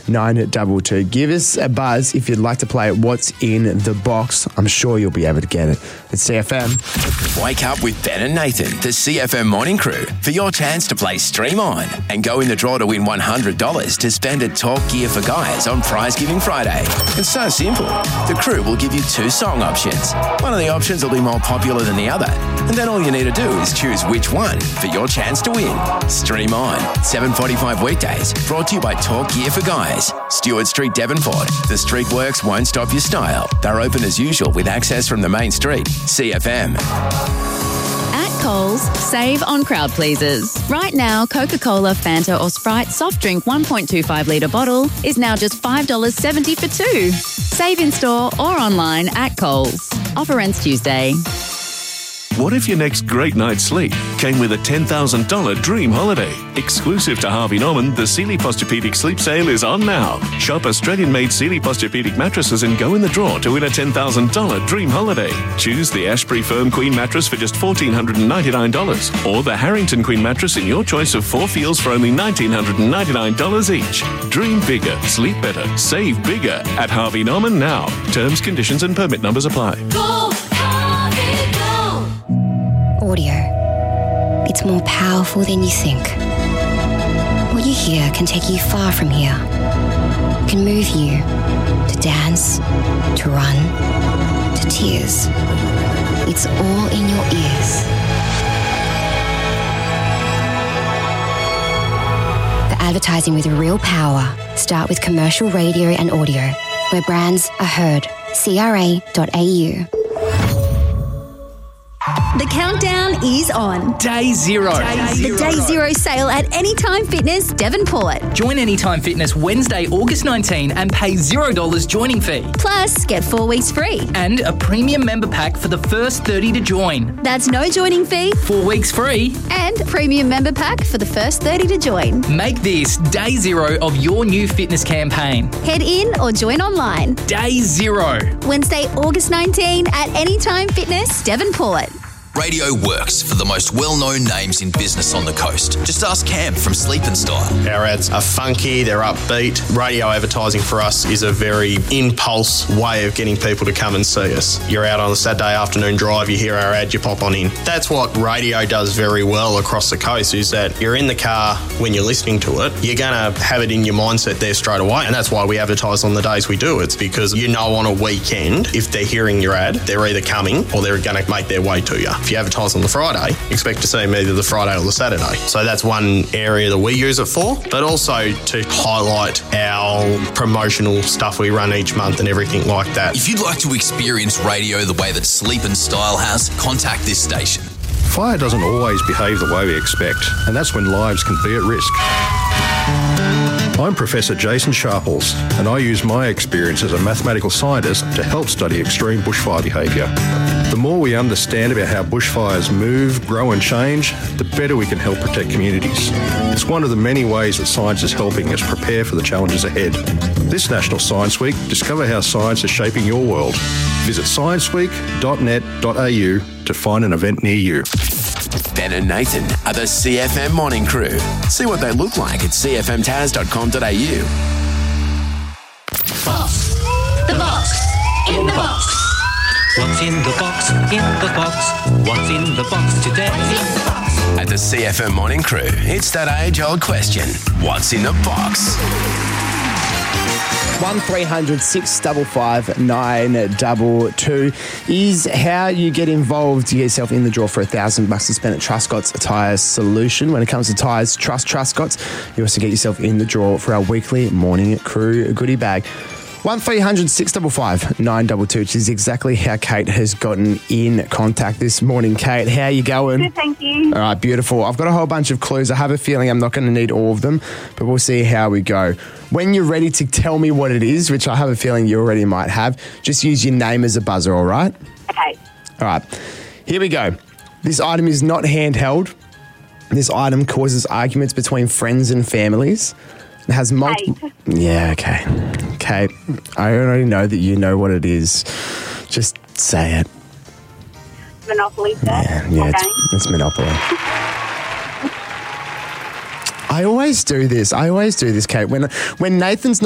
922. Give us a buzz if you'd like to play What's in the Box. I'm sure you'll be able to get it. It's CFM. Wake up with Ben and Nathan, the CFM Morning Crew, for your chance to play Stream On and go in the draw to win $100 to spend at Talk Gear for Guys on Prize Giving Friday. It's so simple. The crew will give you 2 song options. One of the options will be more popular than the other, and then all you need to do is choose which one for your chance to win. Stream On, 7:45 weekdays, brought to you by Talk Gear for Guys. Stewart Street, Devonport. The street works won't stop your style. They're open as usual with access from the main street. CFM. At Coles, save on crowd pleasers. Right now, Coca-Cola, Fanta or Sprite soft drink 1.25 litre bottle is now just $5.70 for 2. Save in store or online at Coles. Offer ends Tuesday. What if your next great night's sleep came with a $10,000 dream holiday? Exclusive to Harvey Norman, the Sealy Posturepedic Sleep Sale is on now. Shop Australian-made Sealy Posturepedic mattresses and go in the draw to win a $10,000 dream holiday. Choose the Ashbury Firm Queen mattress for just $1,499 or the Harrington Queen mattress in your choice of 4 feels for only $1,999 each. Dream bigger, sleep better, save bigger at Harvey Norman now. Terms, conditions and permit numbers apply. Go, Harvey, go! Audio. It's more powerful than you think. What you hear can take you far from here. Can move you to dance, to run, to tears. It's all in your ears. The advertising with real power. Start with commercial radio and audio, where brands are heard. CRA.au. The countdown is on. Day zero. The Day Zero sale at Anytime Fitness, Devonport. Join Anytime Fitness Wednesday, August 19 and pay $0 joining fee. Plus, get 4 weeks free. And a premium member pack for the first 30 to join. That's no joining fee. 4 weeks free. And premium member pack for the first 30 to join. Make this Day Zero of your new fitness campaign. Head in or join online. Day Zero. Wednesday, August 19 at Anytime Fitness, Devonport. Radio works for the most well-known names in business on the coast. Just ask Cam from Sleep and Style. Our ads are funky, they're upbeat. Radio advertising for us is a very impulse way of getting people to come and see us. You're out on a Saturday afternoon drive, you hear our ad, you pop on in. That's what radio does very well across the coast, is that you're in the car when you're listening to it, you're going to have it in your mindset there straight away. And that's why we advertise on the days we do. It's because you know on a weekend, if they're hearing your ad, they're either coming or they're going to make their way to you. If you advertise on the Friday, expect to see them either the Friday or the Saturday. So that's one area that we use it for, but also to highlight our promotional stuff we run each month and everything like that. If you'd like to experience radio the way that Sleep and Style has, contact this station. Fire doesn't always behave the way we expect, and that's when lives can be at risk. I'm Professor Jason Sharples, and I use my experience as a mathematical scientist to help study extreme bushfire behaviour. The more we understand about how bushfires move, grow and change, the better we can help protect communities. It's one of the many ways that science is helping us prepare for the challenges ahead. This National Science Week, discover how science is shaping your world. Visit scienceweek.net.au to find an event near you. Ben and Nathan are the CFM Morning Crew. See what they look like at cfmtaz.com.au. Box. The box. In the box. What's in the box? In the box. What's in the box today? At the CFM Morning Crew, it's that age-old question. What's in the box? 1300 655 922 is how you get involved to get yourself in the draw for $1,000 to spend at Truscott's Tyre Solution. When it comes to tyres, trust Truscott's. You also get yourself in the draw for our weekly Morning Crew goodie bag. 1300 655 922, which is exactly how Kate has gotten in contact this morning. Kate, how are you going? Good, thank you. All right, beautiful. I've got a whole bunch of clues. I have a feeling I'm not going to need all of them, but we'll see how we go. When you're ready to tell me what it is, which I have a feeling you already might have, just use your name as a buzzer, all right? Okay. All right, here we go. This item is not handheld. This item causes arguments between friends and families. It has multiple... Yeah, okay. Kate, I already know that you know what it is. Just say it. Monopoly set. Yeah, it's Monopoly. I always do this, Kate. When Nathan's